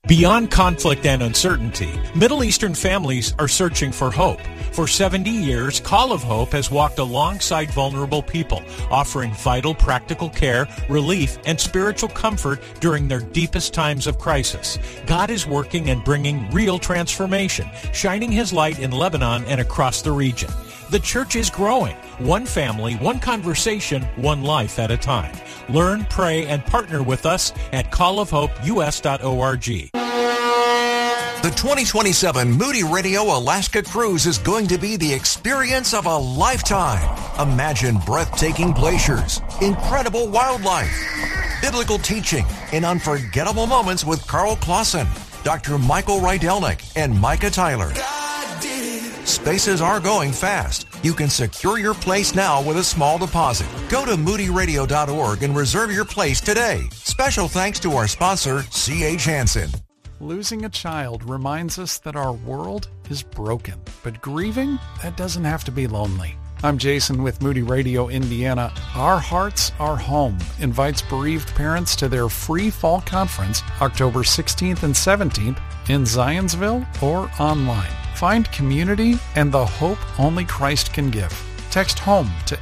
Beyond conflict and uncertainty, Middle Eastern families are searching for hope. For 70 years, Call of Hope has walked alongside vulnerable people, offering vital practical care, relief, and spiritual comfort during their deepest times of crisis. God is working and bringing real transformation, shining His light in Lebanon and across the region. The church is growing, one family, one conversation, one life at a time. Learn, pray, and partner with us at callofhopeus.org. The 2027 Moody Radio Alaska Cruise is going to be the experience of a lifetime. Imagine breathtaking glaciers, incredible wildlife, biblical teaching, and unforgettable moments with Carl Clausen, Dr. Michael Rydelnik, and Micah Tyler. Spaces are going fast. You can secure your place now with a small deposit. Go to moodyradio.org and reserve your place today. Special thanks to our sponsor, C.H. Hansen. Losing a child reminds us that our world is broken, but grieving, that doesn't have to be lonely. I'm Jason with Moody Radio Indiana. Our Hearts Are Home invites bereaved parents to their free fall conference October 16th and 17th in Zionsville or online. Find community and the hope only Christ can give. Text HOME to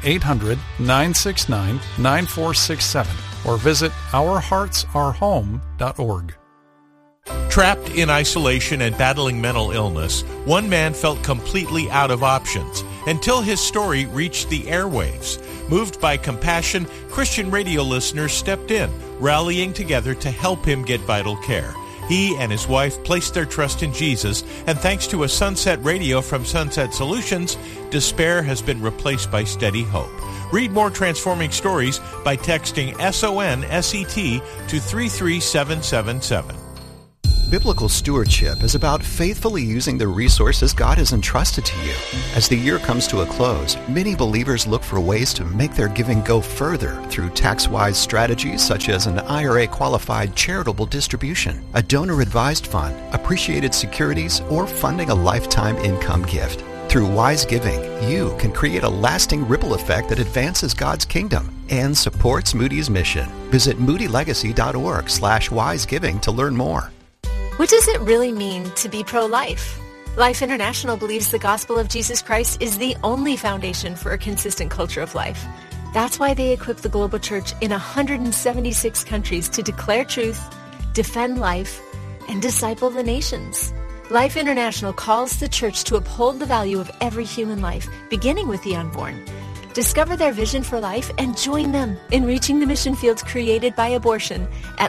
800-969-9467 or visit ourheartsarehome.org. Trapped in isolation and battling mental illness, one man felt completely out of options until his story reached the airwaves. Moved by compassion, Christian radio listeners stepped in, rallying together to help him get vital care. He and his wife placed their trust in Jesus, and thanks to a Sunset Radio from Sunset Solutions, despair has been replaced by steady hope. Read more transforming stories by texting SONSET to 33777. Biblical stewardship is about faithfully using the resources God has entrusted to you. As the year comes to a close, many believers look for ways to make their giving go further through tax-wise strategies such as an IRA-qualified charitable distribution, a donor-advised fund, appreciated securities, or funding a lifetime income gift. Through wise giving, you can create a lasting ripple effect that advances God's kingdom and supports Moody's mission. Visit moodylegacy.org/wisegiving to learn more. What does it really mean to be pro-life? Life International believes the gospel of Jesus Christ is the only foundation for a consistent culture of life. That's why they equip the global church in 176 countries to declare truth, defend life, and disciple the nations. Life International calls the church to uphold the value of every human life, beginning with the unborn. Discover their vision for life and join them in reaching the mission fields created by abortion at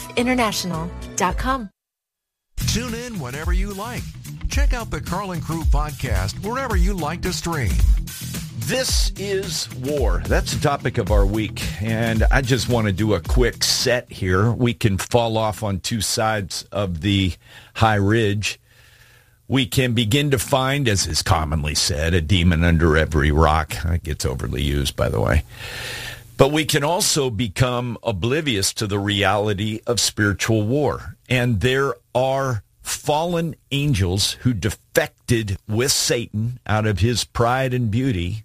lifeinternational.com. Tune in whenever you like. Check out the Carl and Crew podcast wherever you like to stream. This is war. That's the topic of our week, and I just want to do a quick set here. We can fall off on two sides of the high ridge. We can begin to find, as is commonly said, a demon under every rock. That gets overly used, by the way. But we can also become oblivious to the reality of spiritual war. And there are fallen angels who defected with Satan out of his pride and beauty.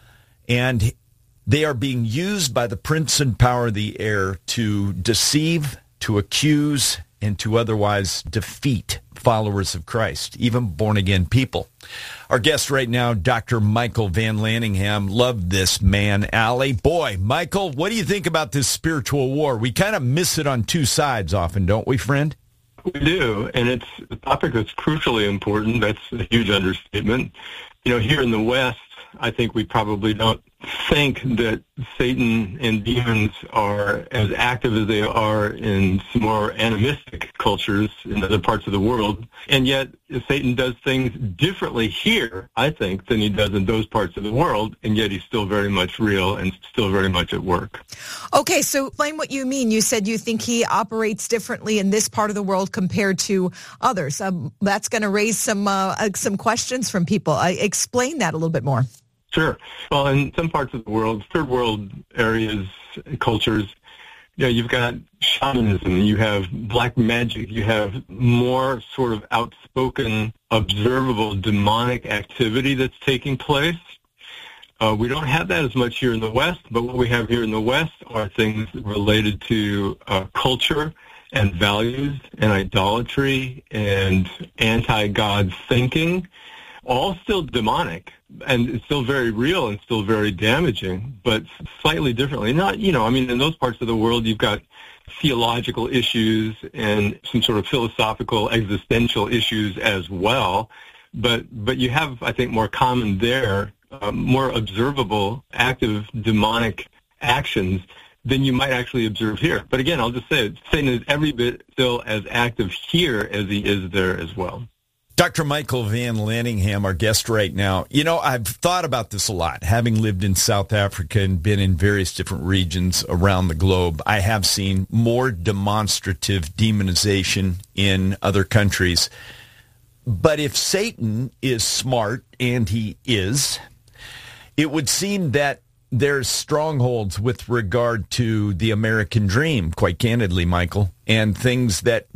And they are being used by the prince and power of the air to deceive, to accuse, and to otherwise defeat followers of Christ, even born-again people. Our guest right now, Dr. Michael Van Lanningham. Love this man, Allie. Boy, Michael, what do you think about this spiritual war? We kind of miss it on two sides often, don't we, friend? We do, and it's a topic that's crucially important. That's a huge understatement. You know, here in the West, I think we probably don't think that Satan and demons are as active as they are in some more animistic cultures in other parts of the world. And yet Satan does things differently here, I think, than he does in those parts of the world, and yet he's still very much real and still very much at work. Okay, so explain what you mean. You said you think he operates differently in this part of the world compared to others. That's going to raise some questions from people. Explain that a little bit more. Sure. Well, in some parts of the world, third world areas, cultures, you've got shamanism, you have black magic, you have more sort of outspoken, observable demonic activity that's taking place. We don't have that as much here in the West, but what we have here in the West are things related to culture and values and idolatry and anti-God thinking, all still demonic and it's still very real and still very damaging, but slightly differently. Not, in those parts of the world, you've got theological issues and some sort of philosophical, existential issues as well. But you have, I think, more common there, more observable, active demonic actions than you might actually observe here. But again, I'll just say, Satan is every bit still as active here as he is there as well. Dr. Michael Van Lanningham, our guest right now. I've thought about this a lot. Having lived in South Africa and been in various different regions around the globe, I have seen more demonstrative demonization in other countries. But if Satan is smart, and he is, it would seem that there's strongholds with regard to the American dream, quite candidly, Michael, and things that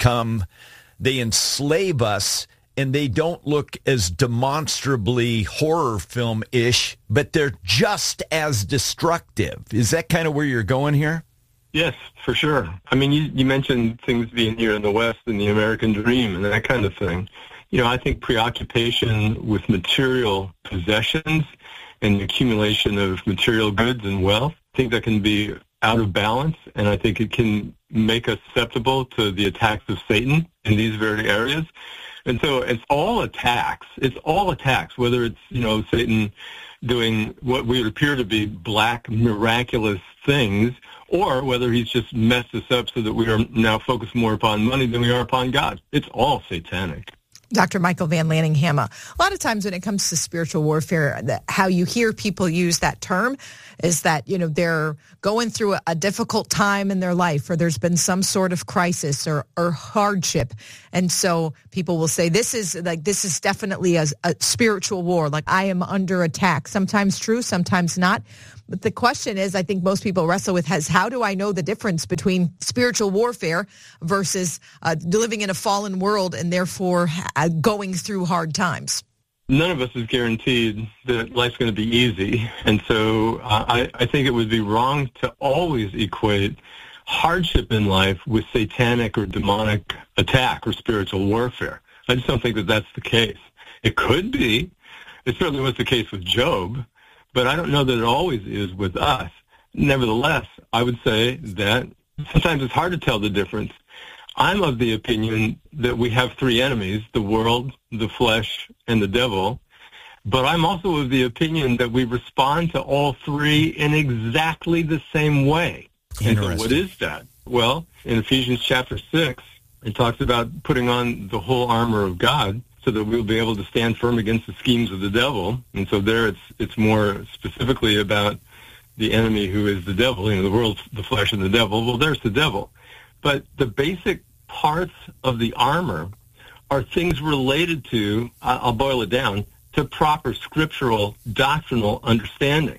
they enslave us, and they don't look as demonstrably horror film-ish, but they're just as destructive. Is that kind of where you're going here? Yes, for sure. You mentioned things being here in the West and the American dream and that kind of thing. I think preoccupation with material possessions and the accumulation of material goods and wealth, I think that can be out of balance, and I think it can make us susceptible to the attacks of Satan in these very areas. And so it's all attacks. It's all attacks, whether it's, Satan doing what would appear to be black, miraculous things, or whether he's just messed us up so that we are now focused more upon money than we are upon God. It's all satanic. Dr. Michael Van Lanningham, a lot of times when it comes to spiritual warfare, how you hear people use that term is that, they're going through a difficult time in their life, or there's been some sort of crisis or hardship. And so people will say, this is definitely a spiritual war, like I am under attack. Sometimes true, sometimes not. But the question is, I think most people wrestle with is, how do I know the difference between spiritual warfare versus living in a fallen world and therefore going through hard times? None of us is guaranteed that life's going to be easy. And so I think it would be wrong to always equate hardship in life with satanic or demonic attack or spiritual warfare. I just don't think that that's the case. It could be. It certainly was the case with Job. But I don't know that it always is with us. Nevertheless, I would say that sometimes it's hard to tell the difference. I'm of the opinion that we have three enemies, the world, the flesh, and the devil. But I'm also of the opinion that we respond to all three in exactly the same way. And so what is that? Well, in Ephesians chapter 6, it talks about putting on the whole armor of God, so that we'll be able to stand firm against the schemes of the devil. And so there it's more specifically about the enemy who is the devil, the world, the flesh, and the devil. Well, there's the devil. But the basic parts of the armor are things related to, I'll boil it down, to proper scriptural doctrinal understanding.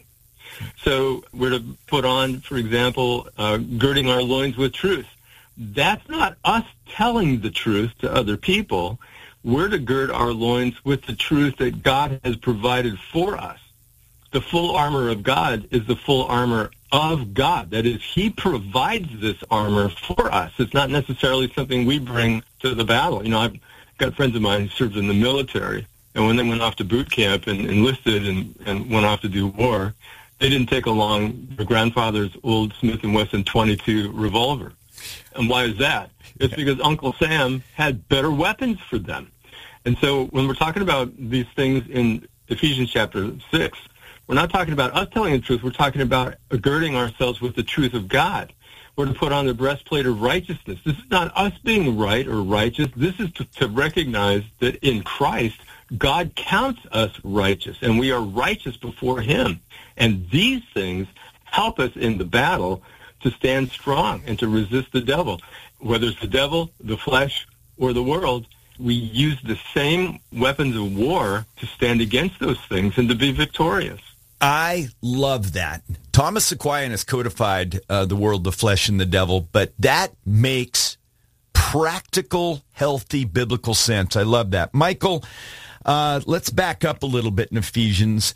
So we're to put on, for example, girding our loins with truth. That's not us telling the truth to other people. We're to gird our loins with the truth that God has provided for us. The full armor of God is the full armor of God. That is, he provides this armor for us. It's not necessarily something we bring to the battle. I've got friends of mine who served in the military, and when they went off to boot camp and enlisted and went off to do war, they didn't take along their grandfather's old Smith & Wesson .22 revolver. And why is that? It's because Uncle Sam had better weapons for them. And so when we're talking about these things in Ephesians chapter 6, we're not talking about us telling the truth. We're talking about girding ourselves with the truth of God. We're to put on the breastplate of righteousness. This is not us being right or righteous. This is to recognize that in Christ, God counts us righteous, and we are righteous before him. And these things help us in the battle to stand strong and to resist the devil. Whether it's the devil, the flesh, or the world, we use the same weapons of war to stand against those things and to be victorious. I love that. Thomas Aquinas codified the world, the flesh, and the devil, but that makes practical, healthy, biblical sense. I love that. Michael, let's back up a little bit in Ephesians.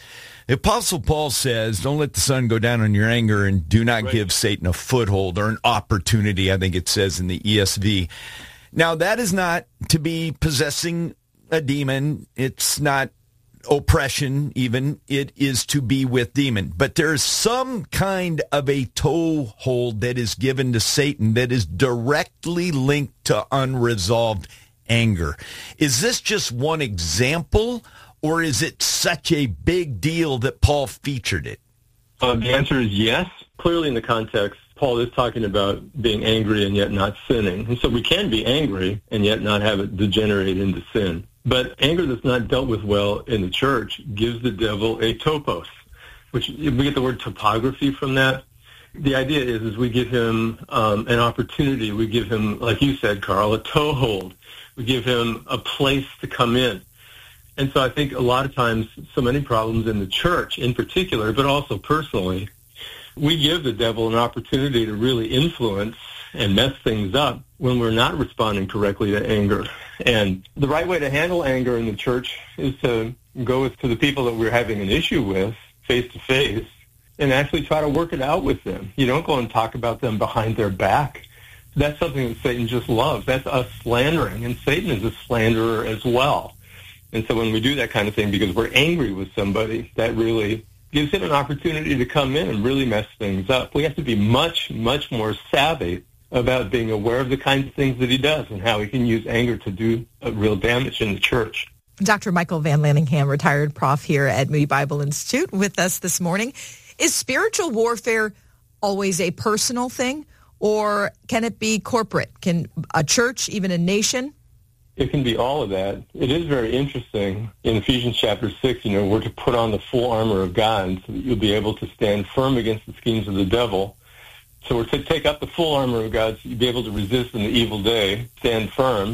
The Apostle Paul says, don't let the sun go down on your anger and do not give Satan a foothold or an opportunity, I think it says in the ESV. Now, that is not to be possessing a demon. It's not oppression even. It is to be with demon. But there's some kind of a toehold that is given to Satan that is directly linked to unresolved anger. Is this just one example, or is it such a big deal that Paul featured it? The answer is yes. Clearly in the context, Paul is talking about being angry and yet not sinning. And so we can be angry and yet not have it degenerate into sin. But anger that's not dealt with well in the church gives the devil a topos, which we get the word topography from that. The idea is we give him an opportunity. We give him, like you said, Carl, a toehold. We give him a place to come in. And so I think a lot of times, so many problems in the church in particular, but also personally, we give the devil an opportunity to really influence and mess things up when we're not responding correctly to anger. And the right way to handle anger in the church is to go to the people that we're having an issue with face to face and actually try to work it out with them. You don't go and talk about them behind their back. That's something that Satan just loves. That's us slandering, and Satan is a slanderer as well. And so when we do that kind of thing because we're angry with somebody, that really gives him an opportunity to come in and really mess things up. We have to be much, much more savvy about being aware of the kinds of things that he does and how he can use anger to do real damage in the church. Dr. Michael Van Lanningham, retired prof here at Moody Bible Institute, with us this morning. Is spiritual warfare always a personal thing, or can it be corporate? Can a church, even a nation? It can be all of that. It is very interesting. In Ephesians chapter 6, we're to put on the full armor of God so that you'll be able to stand firm against the schemes of the devil. So we're to take up the full armor of God so you'll be able to resist in the evil day, stand firm.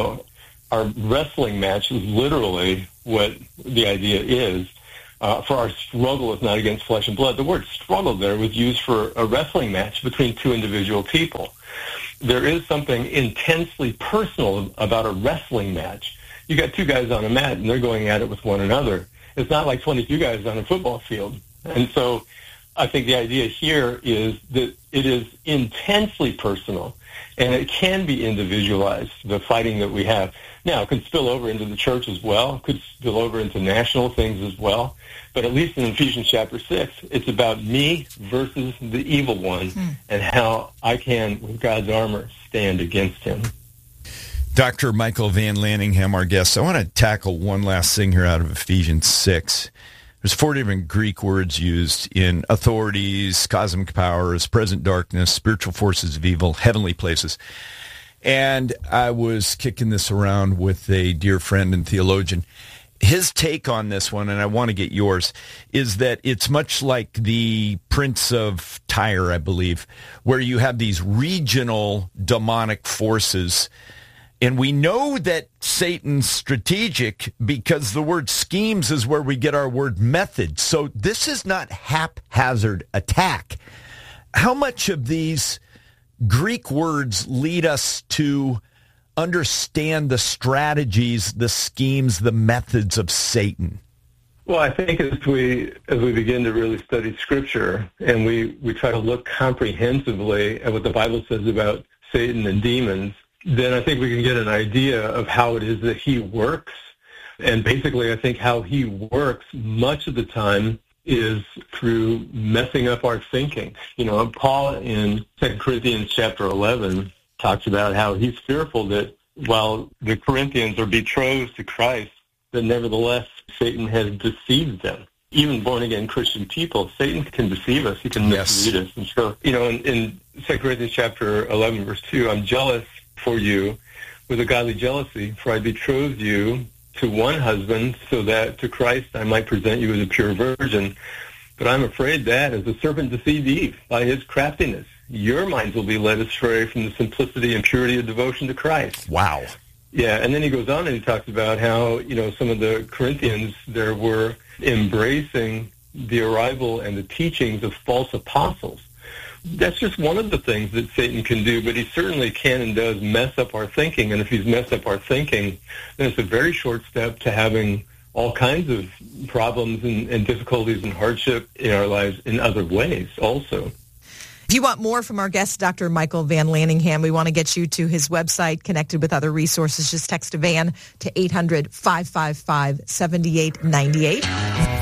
Our wrestling match is literally what the idea is. For our struggle is not against flesh and blood. The word struggle there was used for a wrestling match between two individual people. There is something intensely personal about a wrestling match. You got two guys on a mat, and they're going at it with one another. It's not like 22 guys on a football field. And so I think the idea here is that it is intensely personal, and it can be individualized, the fighting that we have. Now, it can spill over into the church as well. It could spill over into national things as well. But at least in Ephesians chapter 6, it's about me versus the evil one and how I can, with God's armor, stand against him. Dr. Michael Van Lanningham, our guest. I want to tackle one last thing here out of Ephesians 6. There's 4 different Greek words used in authorities, cosmic powers, present darkness, spiritual forces of evil, heavenly places. And I was kicking this around with a dear friend and theologian. His take on this one, and I want to get yours, is that it's much like the Prince of Tyre, I believe, where you have these regional demonic forces. And we know that Satan's strategic because the word schemes is where we get our word method. So this is not haphazard attack. How much of these Greek words lead us to understand the strategies, the schemes, the methods of Satan? Well, I think as we begin to really study Scripture and we try to look comprehensively at what the Bible says about Satan and demons, then I think we can get an idea of how it is that he works. And basically, I think how he works much of the time is through messing up our thinking. Paul in 2 Corinthians chapter 11 talks about how he's fearful that while the Corinthians are betrothed to Christ, that nevertheless Satan has deceived them. Even born-again Christian people, Satan can deceive us. He can mislead us. And so, in 2 Corinthians chapter 11, verse 2, I'm jealous for you with a godly jealousy, for I betrothed you to one husband, so that to Christ I might present you as a pure virgin. But I'm afraid that, as the serpent deceived Eve by his craftiness, your minds will be led astray from the simplicity and purity of devotion to Christ. Wow. Yeah, and then he goes on and he talks about how, some of the Corinthians there were embracing the arrival and the teachings of false apostles. That's just one of the things that Satan can do, but he certainly can and does mess up our thinking. And if he's messed up our thinking, then it's a very short step to having all kinds of problems and difficulties and hardship in our lives in other ways also. If you want more from our guest, Dr. Michael Van Lanningham, we want to get you to his website, connected with other resources. Just text VAN to 800-555-7898.